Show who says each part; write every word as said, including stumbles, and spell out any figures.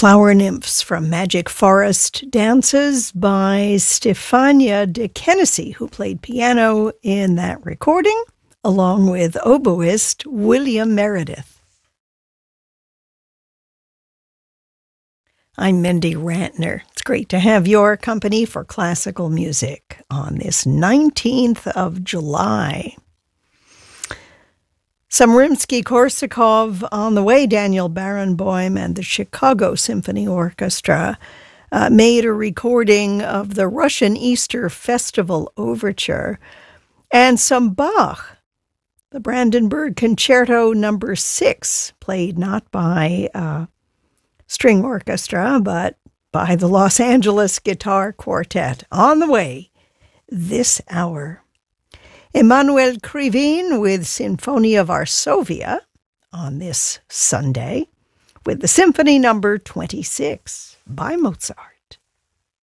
Speaker 1: Flower Nymphs from Magic Forest Dances by Stefania de Kennedy, who played piano in that recording, along with oboist William Meredith. I'm Mindy Rantner. It's great to have your company for classical music on this nineteenth of July. Some Rimsky-Korsakov on the way. Daniel Barenboim and the Chicago Symphony Orchestra uh, made a recording of the Russian Easter Festival Overture, and some Bach, the Brandenburg Concerto number six, played not by uh, string orchestra, but by the Los Angeles Guitar Quartet. On the way this hour. Emanuel Krivine with Sinfonia Varsovia on this Sunday with the Symphony number twenty-six by Mozart.